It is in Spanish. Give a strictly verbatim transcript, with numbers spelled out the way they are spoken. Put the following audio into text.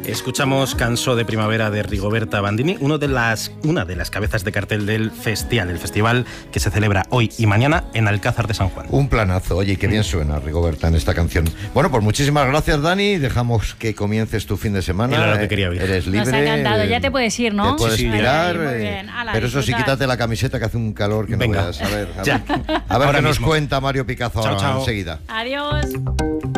Escuchamos Canso de Primavera de Rigoberta Bandini, uno de las, una de las cabezas de cartel del Festival, el festival que se celebra hoy y mañana en Alcázar de San Juan. Un planazo, oye, qué bien suena Rigoberta en esta canción. Bueno, pues muchísimas gracias, Dani, dejamos que comiences tu fin de semana. Era lo que quería oír. Eres libre. Nos ha encantado, ya te puedes ir, ¿no? Te puedes Sí, sí, tirar, muy eh, bien. Ala, pero eso sí, disfrutar. quítate la camiseta que hace un calor que Venga. no veas. A ver, a ver, Ya. a ver Ahora qué nos mismo. cuenta Mario Picazo Chao, ahora, chao. enseguida. Adiós.